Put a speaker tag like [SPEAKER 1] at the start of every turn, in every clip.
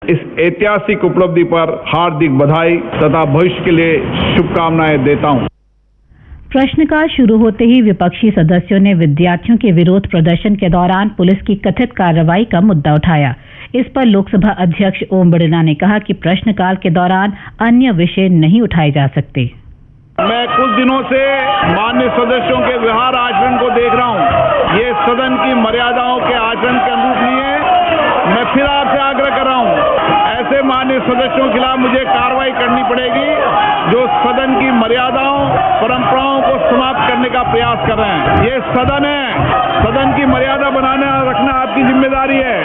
[SPEAKER 1] इस ऐतिहासिक उपलब्धि पर हार्दिक बधाई तथा भविष्य के लिए शुभकामनाएं देता हूं।
[SPEAKER 2] प्रश्नकाल शुरू होते ही विपक्षी सदस्यों ने विद्यार्थियों के विरोध प्रदर्शन के दौरान पुलिस की कथित कार्रवाई का मुद्दा उठाया। इस पर लोकसभा अध्यक्ष ओम बिड़ला ने कहा कि प्रश्नकाल के दौरान अन्य विषय नहीं उठाए जा सकते।
[SPEAKER 1] मैं कुछ दिनों से माननीय सदस्यों के व्यवहार आचरण को देख रहा हूं। ये सदन की मर्यादाओं के आचरण के अनुरूप नहीं है। मैं फिर आपसे आग्रह कर रहा हूं, ऐसे माननीय सदस्यों के खिलाफ मुझे कार्रवाई करनी पड़ेगी जो सदन की मर्यादाओं परंपराओं को समाप्त करने का प्रयास कर रहे हैं। ये सदन है, सदन की मर्यादा बनाना रखना आपकी जिम्मेदारी है।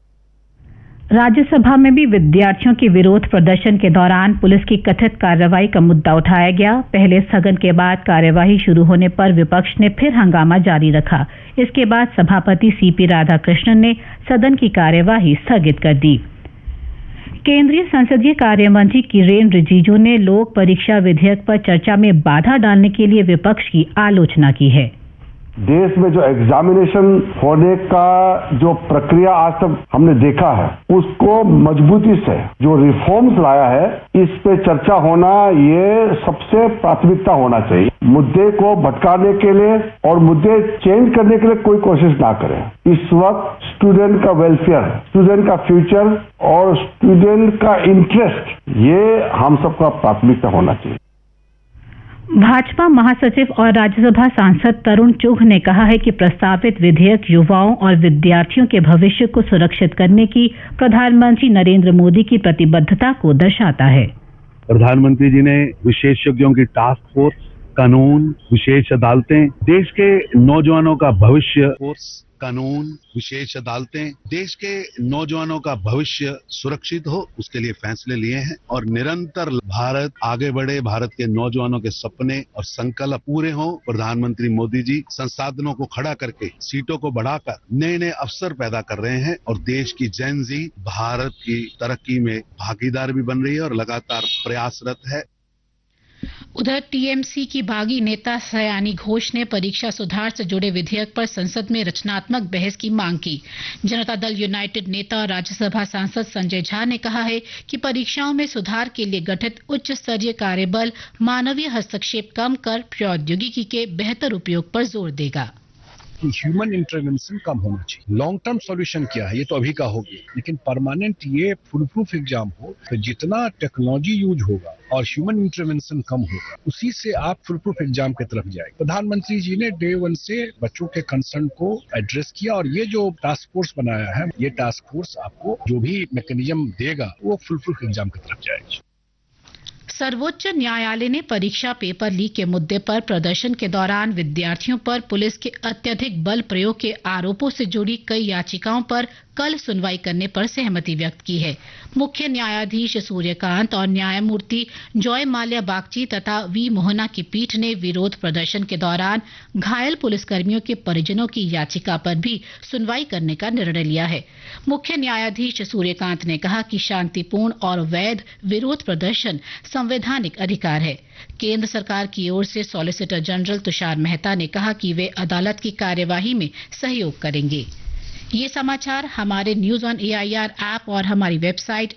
[SPEAKER 2] राज्यसभा में भी विद्यार्थियों के विरोध प्रदर्शन के दौरान पुलिस की कथित कार्रवाई का मुद्दा उठाया गया। पहले स्थगन के बाद कार्यवाही शुरू होने पर विपक्ष ने फिर हंगामा जारी रखा। इसके बाद सभापति सीपी राधाकृष्णन ने सदन की कार्यवाही स्थगित कर दी। केंद्रीय संसदीय कार्य मंत्री किरेन रिजिजू ने लोक परीक्षा विधेयक पर चर्चा में बाधा डालने के लिए विपक्ष की आलोचना की है।
[SPEAKER 3] देश में जो एग्जामिनेशन होने का जो प्रक्रिया आज तक हमने देखा है, उसको मजबूती से जो रिफॉर्म्स लाया है, इस पे चर्चा होना ये सबसे प्राथमिकता होना चाहिए। मुद्दे को भटकाने के लिए और मुद्दे चेंज करने के लिए कोई कोशिश ना करें। इस वक्त स्टूडेंट का वेलफेयर, स्टूडेंट का फ्यूचर और स्टूडेंट का इंटरेस्ट, ये हम सबका प्राथमिकता होना चाहिए।
[SPEAKER 2] भाजपा महासचिव और राज्यसभा सांसद तरुण चुघ ने कहा है कि प्रस्तावित विधेयक युवाओं और विद्यार्थियों के भविष्य को सुरक्षित करने की प्रधानमंत्री नरेंद्र मोदी की प्रतिबद्धता को दर्शाता है।
[SPEAKER 4] प्रधानमंत्री जी ने विशेषज्ञों की टास्क फोर्स, कानून, विशेष अदालतें, देश के नौजवानों का भविष्य, कानून, विशेष अदालतें, देश के नौजवानों का भविष्य सुरक्षित हो, उसके लिए फैसले लिए हैं और निरंतर भारत आगे बढ़े, भारत के नौजवानों के सपने और संकल्प पूरे हों। प्रधानमंत्री मोदी जी संसाधनों को खड़ा करके, सीटों को बढ़ाकर नए नए अवसर पैदा कर रहे हैं और देश की जेन ज़ी भारत की तरक्की में भागीदार भी बन रही है और लगातार प्रयासरत है।
[SPEAKER 5] उधर टीएमसी की बागी नेता सयानी घोष ने परीक्षा सुधार से जुड़े विधेयक पर संसद में रचनात्मक बहस की मांग की। जनता दल यूनाइटेड नेता और राज्यसभा सांसद संजय झा ने कहा है कि परीक्षाओं में सुधार के लिए गठित उच्च स्तरीय कार्यबल मानवीय हस्तक्षेप कम कर प्रौद्योगिकी के बेहतर उपयोग पर जोर देगा।
[SPEAKER 6] ह्यूमन इंटरवेंशन कम होना चाहिए। लॉन्ग टर्म सॉल्यूशन क्या है, ये तो अभी का हो गया, लेकिन परमानेंट ये फुल प्रूफ एग्जाम हो, तो जितना टेक्नोलॉजी यूज होगा और ह्यूमन इंटरवेंशन कम होगा, उसी से आप फुल प्रूफ एग्जाम की तरफ जाएंगे। प्रधानमंत्री जी ने डे 1 से बच्चों के कंसर्न को एड्रेस किया और ये जो टास्क फोर्स बनाया है, ये टास्क फोर्स आपको जो भी मैकेनिज्म देगा वो फुल प्रूफ एग्जाम की तरफ जाएगी।
[SPEAKER 5] सर्वोच्च न्यायालय ने परीक्षा पेपर लीक के मुद्दे पर प्रदर्शन के दौरान विद्यार्थियों पर पुलिस के अत्यधिक बल प्रयोग के आरोपों से जुड़ी कई याचिकाओं पर कल सुनवाई करने पर सहमति व्यक्त की है। मुख्य न्यायाधीश सूर्यकांत और न्यायमूर्ति जॉय माल्या बागची तथा वी मोहना की पीठ ने विरोध प्रदर्शन के दौरान घायल पुलिसकर्मियों के परिजनों की याचिका पर भी सुनवाई करने का निर्णय लिया है। मुख्य न्यायाधीश सूर्यकांत ने कहा कि शांतिपूर्ण और वैध विरोध प्रदर्शन संवैधानिक अधिकार है। केंद्र सरकार की ओर से सॉलिसिटर जनरल तुषार मेहता ने कहा कि वे अदालत की कार्यवाही में सहयोग करेंगे। ये समाचार हमारे न्यूज ऑन एआईआर ऐप और हमारी वेबसाइट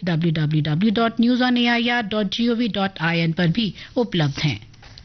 [SPEAKER 5] www.newsonair.gov.in पर भी उपलब्ध हैं।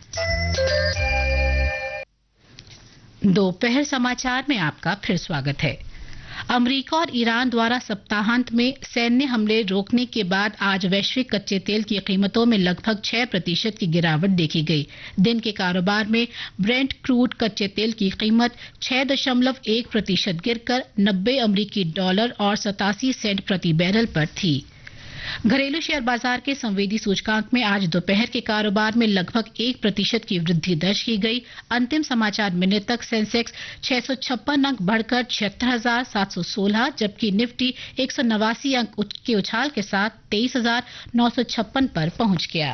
[SPEAKER 5] दोपहर समाचार में आपका फिर स्वागत है। अमेरिका और ईरान द्वारा सप्ताहांत में सैन्य हमले रोकने के बाद आज वैश्विक कच्चे तेल की कीमतों में लगभग 6% की गिरावट देखी गई। दिन के कारोबार में ब्रेंट क्रूड कच्चे तेल की कीमत 6.1% गिरकर 90 अमेरिकी डॉलर और 87 सेंट प्रति बैरल पर थी। घरेलू शेयर बाजार के संवेदी सूचकांक में आज दोपहर के कारोबार में लगभग 1% की वृद्धि दर्ज की गई। अंतिम समाचार मिनट तक सेंसेक्स 656 अंक बढ़कर 76,716, जबकि निफ्टी 189 अंक के उछाल के साथ 23,956 पर पहुंच गया।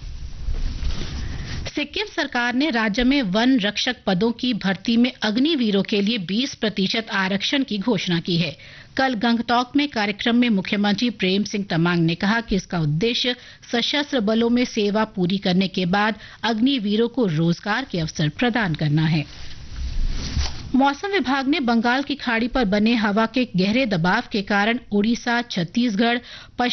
[SPEAKER 5] सिक्किम सरकार ने राज्य में वन रक्षक पदों की भर्ती में अग्निवीरों के लिए 20% आरक्षण की घोषणा की है। कल गंगटोक में कार्यक्रम में मुख्यमंत्री प्रेम सिंह तमांग ने कहा कि इसका उद्देश्य सशस्त्र बलों में सेवा पूरी करने के बाद अग्निवीरों को रोजगार के अवसर प्रदान करना है। मौसम विभाग ने बंगाल की खाड़ी पर बने हवा के गहरे दबाव के कारण उड़ीसा, छत्तीसगढ़,